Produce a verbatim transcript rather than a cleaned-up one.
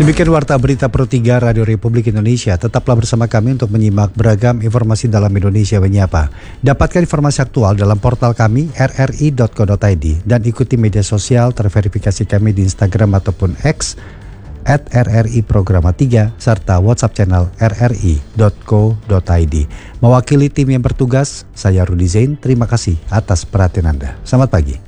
Demikian Warta Berita Pro tiga Radio Republik Indonesia. Tetaplah bersama kami untuk menyimak beragam informasi dalam Indonesia Menyapa. Dapatkan informasi aktual dalam portal kami r r i dot co dot i d dan ikuti media sosial terverifikasi kami di Instagram ataupun X at r r i programa tiga serta WhatsApp channel r r i dot co dot i d. Mewakili tim yang bertugas, saya Rudi Zain. Terima kasih atas perhatian Anda. Selamat pagi.